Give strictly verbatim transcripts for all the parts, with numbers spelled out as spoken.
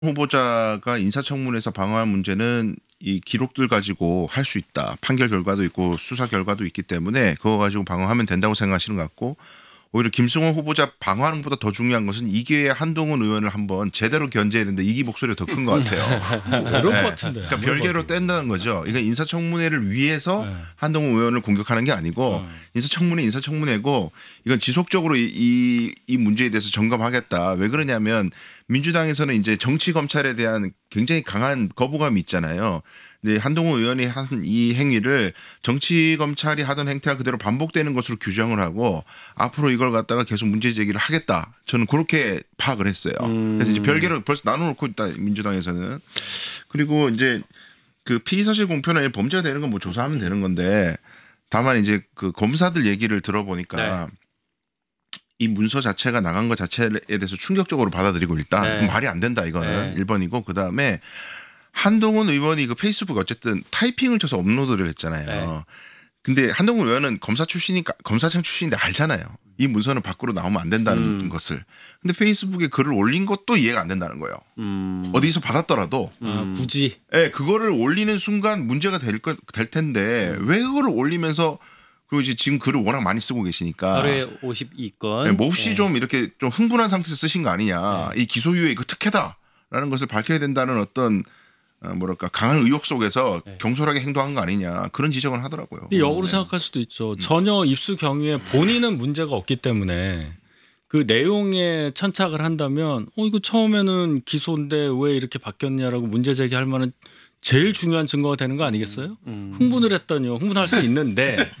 후보자가 인사청문회에서 방어한 문제는 이 기록들 가지고 할 수 있다. 판결 결과도 있고 수사 결과도 있기 때문에 그거 가지고 방어하면 된다고 생각하시는 것 같고, 오히려 김승호 후보자 방어하는 것보다 더 중요한 것은 이 기회에 한동훈 의원을 한번 제대로 견제해야 되는데 이기 목소리가 더 큰 것 같아요. 그런 네. 것 같은데. 그러니까 별개로 뗀다는 거죠. 이건 인사청문회를 위해서 네. 한동훈 의원을 공격하는 게 아니고 음. 인사청문회 인사청문회고 이건 지속적으로 이, 이, 이 문제에 대해서 점검하겠다. 왜 그러냐면 민주당에서는 이제 정치 검찰에 대한 굉장히 강한 거부감이 있잖아요. 근데 한동훈 의원이 한 이 행위를 정치 검찰이 하던 행태가 그대로 반복되는 것으로 규정을 하고 앞으로 이걸 갖다가 계속 문제 제기를 하겠다. 저는 그렇게 파악을 했어요. 음. 그래서 이제 별개로 벌써 나눠놓고 있다 민주당에서는. 그리고 이제 그 피의사실 공표는 범죄가 되는 건 뭐 조사하면 되는 건데, 다만 이제 그 검사들 얘기를 들어보니까 네. 이 문서 자체가 나간 것 자체에 대해서 충격적으로 받아들이고 일단 네. 말이 안 된다 이거는 네. 일 번이고, 그 다음에 한동훈 의원이 그 페이스북 어쨌든 타이핑을 쳐서 업로드를 했잖아요. 네. 근데 한동훈 의원은 검사 출신이니까 검사장 출신인데 알잖아요. 이 문서는 밖으로 나오면 안 된다는 음. 것을. 근데 페이스북에 글을 올린 것도 이해가 안 된다는 거예요. 음. 어디서 받았더라도. 아, 굳이. 예, 그거를 올리는 순간 문제가 될, 거, 될 텐데 왜 그거를 올리면서, 그리고 이제 지금 글을 워낙 많이 쓰고 계시니까 하루에 오십이 건. 네, 몹시 좀 이렇게 좀 흥분한 상태에서 쓰신 거 아니냐. 이 기소유예 이거 특혜다라는 것을 밝혀야 된다는 어떤 어, 뭐랄까 강한 의혹 속에서 네. 경솔하게 행동한 거 아니냐, 그런 지적을 하더라고요. 근데 역으로 생각할 수도 있죠. 전혀 입수 경위에 본인은 문제가 없기 때문에 그 내용에 천착을 한다면 어 이거 처음에는 기소인데 왜 이렇게 바뀌었냐라고 문제 제기할 만한 제일 중요한 증거가 되는 거 아니겠어요? 음. 흥분을 했더니요. 흥분할 수 있는데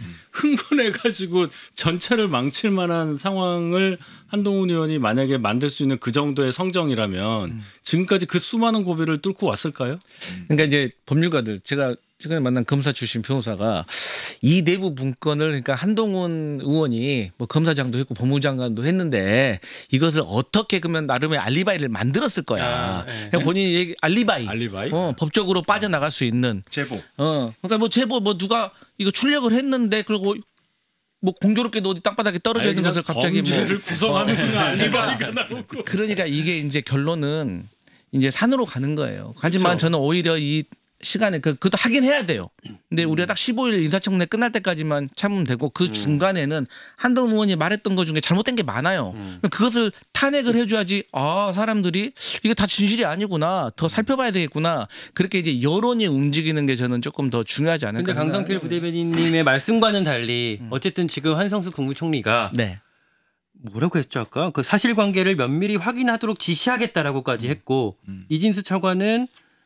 흥분해가지고 전체를 망칠 만한 상황을 한동훈 의원이 만약에 만들 수 있는 그 정도의 성정이라면 지금까지 그 수많은 고비를 뚫고 왔을까요? 그러니까 이제 법률가들, 제가 최근에 만난 검사 출신 변호사가 이 내부 문건을, 그러니까 한동훈 의원이 뭐 검사장도 했고 법무장관도 했는데 이것을 어떻게 그러면 나름의 알리바이를 만들었을 거야. 아, 네. 그냥 본인이 얘기, 알리바이, 알리바이? 어, 법적으로 빠져나갈 수 있는. 제보. 어, 그러니까 뭐 제보 뭐 누가 이거 출력을 했는데 그리고 뭐 공교롭게도 어디 땅바닥에 떨어져 있는 것을 갑자기 뭐 범죄를 구성하는 그냥 알리바이가 나오고. 그러니까 이게 이제 결론은 이제 산으로 가는 거예요. 하지만 그렇죠. 저는 오히려 이 시간에 그 그것도 하긴 해야 돼요. 근데 우리가 딱 십오 일 인사청문회 끝날 때까지만 참으면 되고 그 중간에는 한동훈 의원이 말했던 것 중에 잘못된 게 많아요. 그것을 탄핵을 해줘야지. 아, 사람들이 이게 다 진실이 아니구나. 더 살펴봐야 되겠구나. 그렇게 이제 여론이 움직이는 게 저는 조금 더 중요하지 않을까. 근데 강성필 부대변인님의 말씀과는 달리 어쨌든 지금 한성수 국무총리가 네. 뭐라고 했죠 아까? 그 사실관계를 면밀히 확인하도록 지시하겠다라고까지 했고 이진수 차관은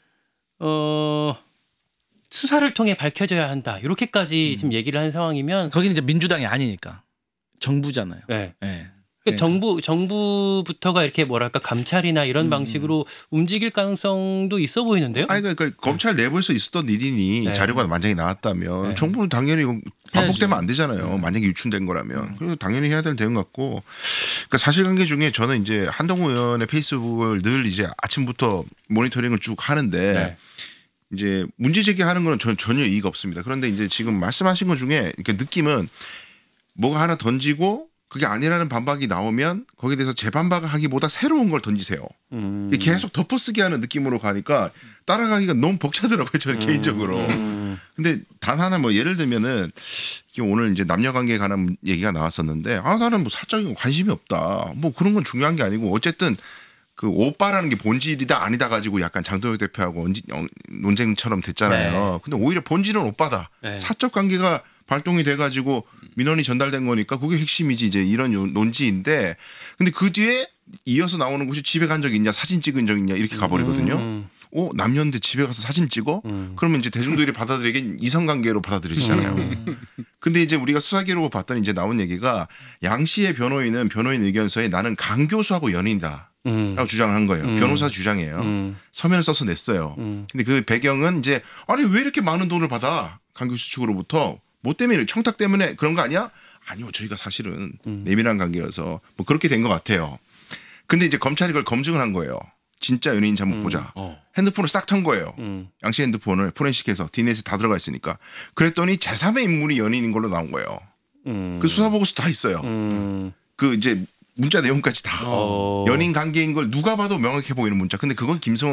어 수사를 통해 밝혀져야 한다 이렇게까지 지금 얘기를 한 상황이면 거기는 이제 민주당이 아니니까 정부잖아요. 네. 네. 그러니까 정부 정부부터가 이렇게 뭐랄까 감찰이나 이런 음. 방식으로 움직일 가능성도 있어 보이는데요. 아니 그러니까 검찰 내부에서 있었던 일이니 네. 자료가 만약에 나왔다면 네. 정부는 당연히 이거 반복되면 안 되잖아요. 만약에 유출된 거라면. 그래서 당연히 해야 될 대응 같고. 그러니까 사실관계 중에 저는 이제 한동훈 의원의 페이스북을 늘 이제 아침부터 모니터링을 쭉 하는데 네. 이제 문제 제기하는 건 전 전혀 이의가 없습니다. 그런데 이제 지금 말씀하신 것 중에 이렇게 느낌은 뭐가 하나 던지고 그게 아니라는 반박이 나오면 거기에 대해서 재반박을 하기보다 새로운 걸 던지세요. 음. 계속 덮어쓰기 하는 느낌으로 가니까 따라가기가 너무 벅차더라고요. 저는 음. 개인적으로. 음. 근데 단 하나 뭐 예를 들면은 오늘 이제 남녀 관계에 관한 얘기가 나왔었는데 아 나는 뭐 사적인 거 관심이 없다. 뭐 그런 건 중요한 게 아니고 어쨌든 그 오빠라는 게 본질이다 아니다 가지고 약간 장동혁 대표하고 언지, 어, 논쟁처럼 됐잖아요. 네. 근데 오히려 본질은 오빠다. 네. 사적 관계가 발동이 돼가지고 민원이 전달된 거니까 그게 핵심이지 이제 이런 요- 논지인데 근데 그 뒤에 이어서 나오는 것이 집에 간 적 있냐 사진 찍은 적 있냐 이렇게 가버리거든요. 음. 어 남녀인데 집에 가서 사진 찍어? 음. 그러면 이제 대중들이 받아들이긴 이성관계로 받아들이시잖아요. 근데 이제 우리가 수사 기록을 봤더니 이제 나온 얘기가 양 씨의 변호인은 변호인 의견서에 나는 강 교수하고 연인이다. 음. 라고 주장을 한 거예요. 음. 변호사 주장이에요. 음. 서면을 써서 냈어요. 음. 근데 그 배경은 이제 아니 왜 이렇게 많은 돈을 받아? 강 교수 측으로부터 뭐 때문에 청탁 때문에 그런 거 아니야? 아니요. 저희가 사실은 음. 내밀한 관계여서 뭐 그렇게 된 것 같아요. 근데 이제 검찰이 그걸 검증을 한 거예요. 진짜 연예인인지 한번 보자. 어. 핸드폰을 싹 턴 거예요. 음. 양씨 핸드폰을 포렌식해서 디엔에이에 다 들어가 있으니까. 그랬더니 제삼의 인물이 연인인 걸로 나온 거예요. 음. 그 수사 보고서 다 있어요. 음. 그 이제 문자 내용까지 다 어. 연인 관계인 걸 누가 봐도 명확해 보이는 문자. 근데 그건 김성호